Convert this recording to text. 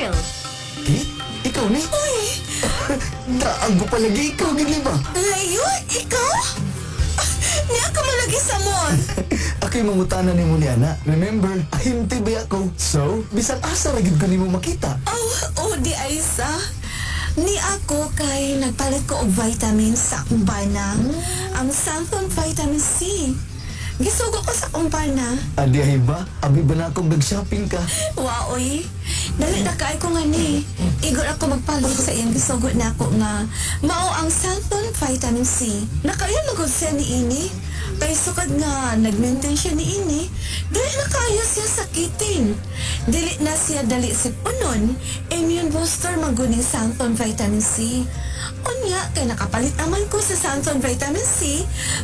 Smile! Kate? Ikaw ni? Uy! Daag mo palagi ikaw, gini ba? Layo? Ikaw? Niya ka malagi sa mall. Ako'y mangutana ni mo niya. Remember, ahimti ba ako? So, bisan asa ragid ko ni mo makita. Oh, di Aisa. Ni ako kay nagpalit ko og vitamins sa akong bana. Ang Santon Vitamin C. Gisugo ko sa akong bana. Adi ay ba? Abi ba na akong nag-shopping ka? Waoy. Dali na kaay ko nga ni. Igor ako magpalit sa iyang gisugo na ako nga. Mao ang Santon Vitamin C. Nakaya magod siya ni ini. Kay sukad nga nag-maintain siya ni ini. Dili na kaya siya sakitin. Dili na siya dali sipunon. Immune booster maguning Santon Vitamin C. Unya, kay nakapalit naman ko sa Santon Vitamin C